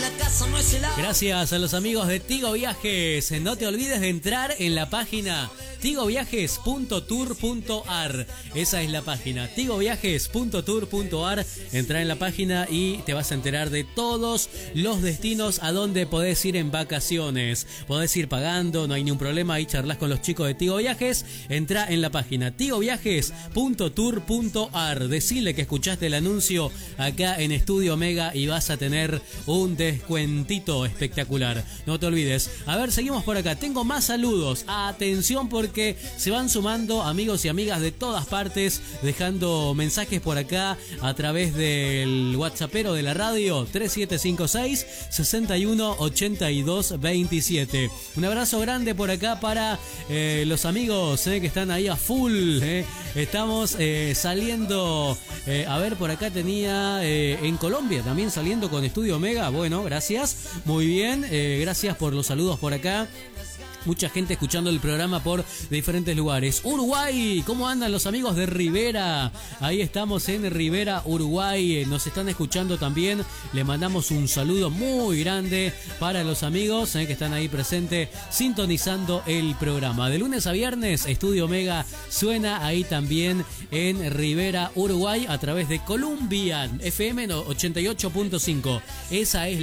Gracias a los amigos de Tigo Viajes. No te olvides de entrar en la página tigoviajes.tour.ar. Esa es la página, tigoviajes.tour.ar. Entra en la página y te vas a enterar de todos los destinos a donde podés ir en vacaciones. Podés ir pagando, no hay ningún problema. Ahí charlas con los chicos de Tigo Viajes. Entra en la página tigoviajes.tour.ar. Decile que escuchaste el anuncio acá en Estudio Mega y vas a tener un descuentito espectacular. No te olvides. A ver, seguimos por acá. Tengo más saludos. Atención, porque se van sumando amigos y amigas de todas partes, dejando mensajes por acá a través del WhatsAppero de la radio 3756 618227. Un abrazo grande por acá para los amigos que están ahí a full. Estamos saliendo, a ver, por acá tenía en Colombia también saliendo con Estudio Mega. Bueno, gracias, muy bien, gracias por los saludos por acá. Mucha gente escuchando el programa por diferentes lugares. Uruguay, ¿cómo andan los amigos de Rivera? Ahí estamos en Rivera, Uruguay. Nos están escuchando también. Le mandamos un saludo muy grande para los amigos que están ahí presentes sintonizando el programa. De lunes a viernes, Estudio Mega suena ahí también en Rivera, Uruguay, a través de Columbian FM 88.5. Esa es